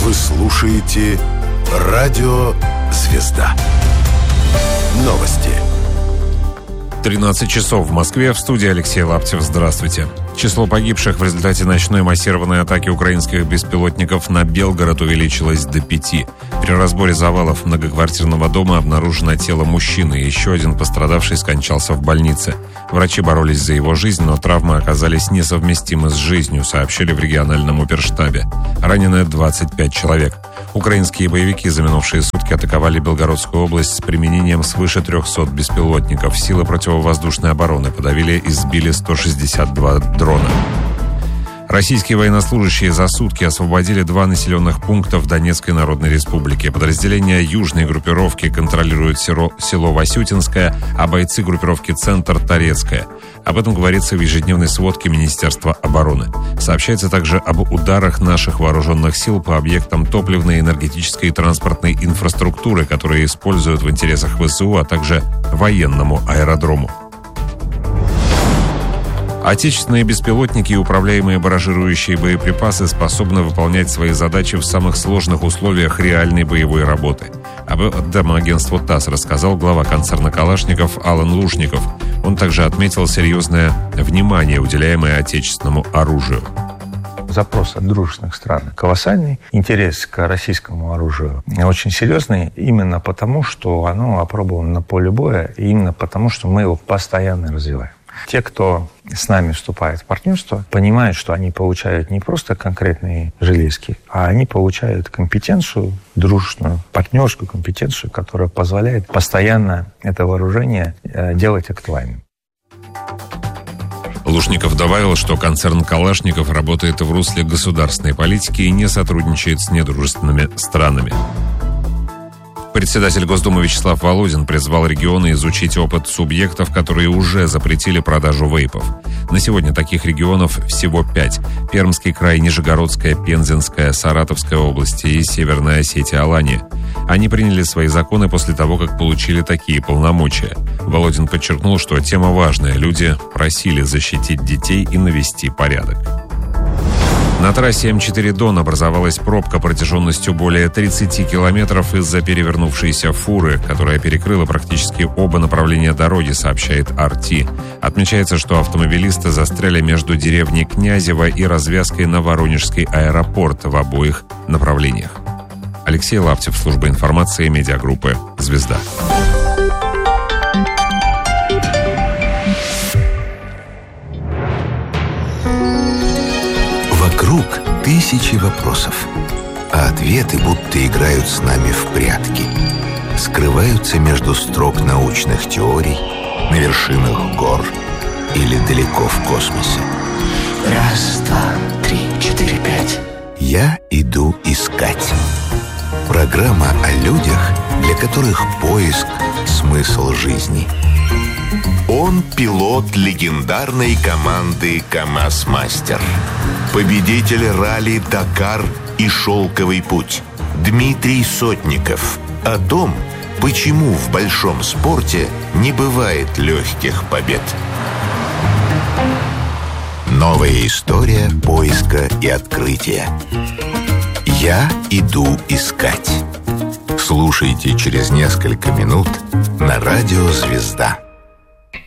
Вы слушаете Радио Звезда. Новости. 13 часов в Москве. В студии Алексей Лаптев. Здравствуйте. Число погибших в результате ночной массированной атаки украинских беспилотников на Белгород увеличилось до 5. При разборе завалов многоквартирного дома обнаружено тело мужчины. Еще один пострадавший скончался в больнице. Врачи боролись за его жизнь, но травмы оказались несовместимы с жизнью, сообщили в региональном оперштабе. Ранены 25 человек. Украинские боевики за минувшие сутки атаковали Белгородскую область с применением свыше 300 беспилотников. Силы противовоздушной обороны подавили и сбили 162 дрона. Российские военнослужащие за сутки освободили 2 населенных пункта в Донецкой Народной Республике. Подразделения южной группировки контролируют село Васютинское, а бойцы группировки «Центр» — Торецкое. Об этом говорится в ежедневной сводке Министерства обороны. Сообщается также об ударах наших вооруженных сил по объектам топливной, энергетической и транспортной инфраструктуры, которые используют в интересах ВСУ, а также военному аэродрому. Отечественные беспилотники и управляемые баражирующие боеприпасы способны выполнять свои задачи в самых сложных условиях реальной боевой работы. Об этом агентству ТАСС рассказал глава концерна «Калашников» Алан Лушников. Он также отметил серьезное внимание, уделяемое отечественному оружию. Запрос от дружественных стран колоссальный. Интерес к российскому оружию очень серьезный, именно потому, что оно опробовано на поле боя, и именно потому, что мы его постоянно развиваем. Те, кто с нами вступает в партнерство, понимают, что они получают не просто конкретные железки, а они получают компетенцию, дружественную, партнерскую компетенцию, которая позволяет постоянно это вооружение делать актуальным. Лушников добавил, что концерн «Калашников» работает в русле государственной политики и не сотрудничает с недружественными странами. Председатель Госдумы Вячеслав Володин призвал регионы изучить опыт субъектов, которые уже запретили продажу вейпов. На сегодня таких регионов всего 5. Пермский край, Нижегородская, Пензенская, Саратовская области и Северная Осетия-Алания. Они приняли свои законы после того, как получили такие полномочия. Володин подчеркнул, что тема важная. Люди просили защитить детей и навести порядок. На трассе М4 Дон образовалась пробка протяженностью более 30 километров из-за перевернувшейся фуры, которая перекрыла практически оба направления дороги, сообщает РТ. Отмечается, что автомобилисты застряли между деревней Князево и развязкой на Воронежский аэропорт в обоих направлениях. Алексей Лаптев, служба информации медиагруппы «Звезда». Вокруг тысячи вопросов, а ответы будто играют с нами в прятки. Скрываются между строк научных теорий, на вершинах гор или далеко в космосе. Раз, два, три, четыре, пять. Я иду искать. Программа о людях, для которых поиск – смысл жизни. Он пилот легендарной команды «КамАЗ-Мастер». Победитель ралли «Дакар» и «Шелковый путь» Дмитрий Сотников. О том, почему в большом спорте не бывает легких побед. Новая история поиска и открытия. Я иду искать. Слушайте через несколько минут на радио «Звезда».